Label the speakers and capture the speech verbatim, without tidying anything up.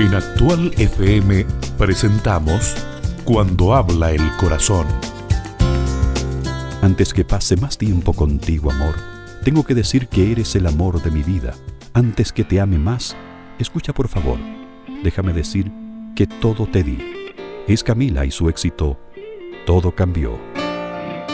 Speaker 1: En Actual F M presentamos Cuando habla el corazón.
Speaker 2: Antes que pase más tiempo contigo, amor, tengo que decir que eres el amor de mi vida. Antes que te ame más, escucha por favor, déjame decir que todo te di. Es Camila y su éxito Todo cambió.